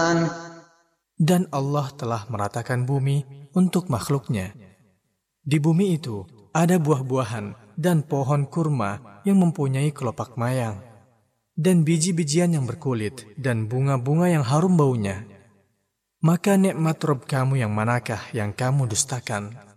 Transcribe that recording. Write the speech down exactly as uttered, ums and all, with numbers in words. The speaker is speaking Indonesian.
Dan Allah telah meratakan bumi untuk makhluknya. Di bumi itu ada buah-buahan dan pohon kurma yang mempunyai kelopak mayang, dan biji-bijian yang berkulit, dan bunga-bunga yang harum baunya. Maka nikmat Rabb kamu yang manakah yang kamu dustakan?